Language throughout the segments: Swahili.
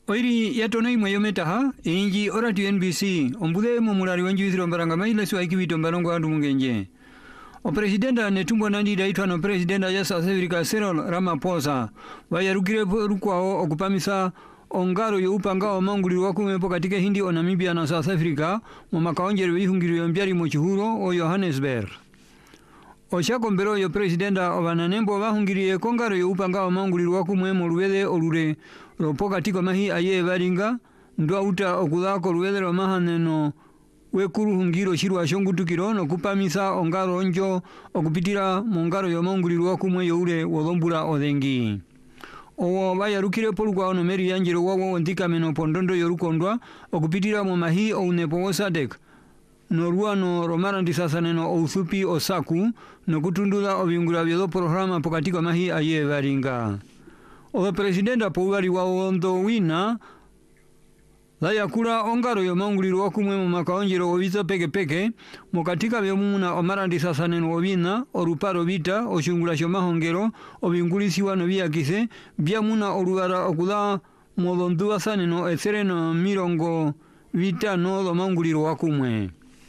Oiri yatonai mwayometaha inji orati NBC ombude mumulari wanjuithiro mbaranga maila suwa ikibito mbarongo andu mungenje. O presidenta netumbo nandi daitwa no presidenta ya South Africa Cyril Ramaphosa wayarukire rukwao okupamisa ongaro yo upanga wa manguli wakumepo katika Hindi o Namibia na South Africa mu makaonjere wihungiro yombyari mu Chihuro o Johannesburg. Oshako mbero yo presidenta obananembo bahungiriye kongaro yo upanga wa manguli wakumemo ruwede olure ropo katika mahi aye baringa ndo uta okudako ruwede ro mahaneno wekuru hungiro shirwa shongutukiro no kupamisa ongaro onjo okupitira mongaro yo manguli wakumwe yo ure wodombura odengi. Owo bayarukire polugwa ono meri yanjiro wawo ontika meno pondondo yorukondwa okupitira mu mahi o unepo sadek no ruano romarandi sasaneno o uthupi osaku no kutundula obingura byo programa pokatiko mahi aye baringa. O presidenta powari wawo ndo wina layakula ongaro yo manguliro wakumwe mu makaonjero obiza peke mokatika byomuna omarandi sasaneno obina oruparo bita oshungula sho mahongero obingulisiwa no biyakise byamuna olubara okuda modonduwa saneno ethereno mirongo bita no do manguliro wakumwe.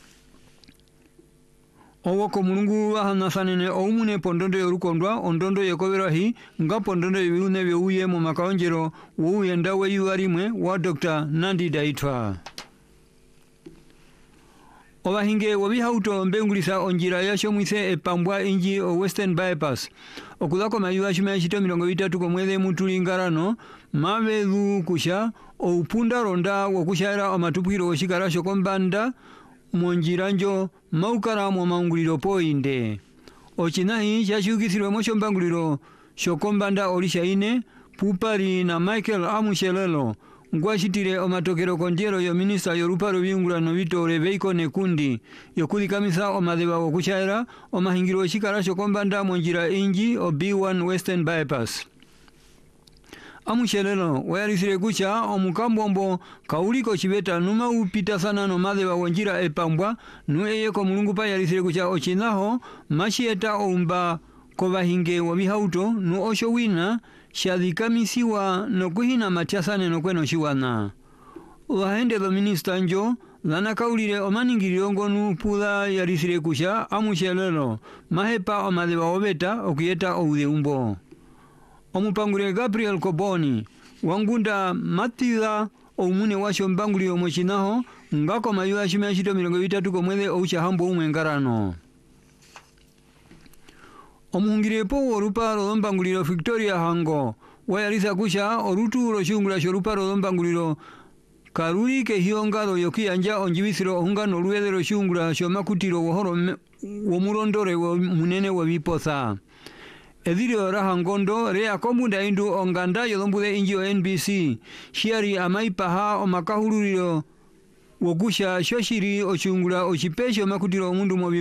Owo ko mulungu bahana sanene oumune pondondo yorukondwa ondondo yekoberahi nga pondondo yune byuye mu makaonjero wuyenda we yuarimwe wa Dr. Nandi Daitwa. Obahinge wabihauto mbengulisa onjira yasho mwise epambwa inji o Western Bypass okudako mayuwa shime shito 30 ko mweze mutulingarano mabedu kusha o upunda ronda wokushara amatupiro oshikara shokombanda monjiranjo maukara mu manguliro poinde ochinahi chashukisirwe mosho mbanguliro shokombanda olishaine pupari na Michael Amushelelo ngwashitire omatokero konjero yo minister yoruparo bingura no bitore beiko nekundi yokulikamisa omadeba wokuchaira omahingiro shikara shokombanda monjira inji o B1 Western Bypass. Amushelelo wayarisire kucha omukambombo kauliko chibeta numa upita sana no madeba wonjira epambwa nueye ko mulungu pa yarisire kucha ochinaho mashieta omba kobahinge wabihauto nu osho wina shadikamisiwa no kuhina matiasane no kweno shiwana. Wahende do minister njo lana kaulire omaningiriro ngonu pula yarisire kucha Amushelelo mahepa omadeba obeta okuyeta oude umbo. Omupangure Gabriel Koboni wangunda matida omune washo mbanguli omochinaho ngako mayuwa shime shito 30 ko mweze oucha hambo umwengarano. Omuhungirepo oruparo mbanguliro Victoria Hango wayarisa kusha orutu roshungula shoruparo mbanguliro karuri ke hiongaro yokiyanja onjibisiro ohungano ruwede roshungula shomakutiro wohoro womurondore munene wabiposa. Edirio rahangondo rea komunda indu onganda yolombude inji o NBC shiari amaipaha o makahururiro wokusha shoshiri ochungula ochipesho makutiro omundu mobi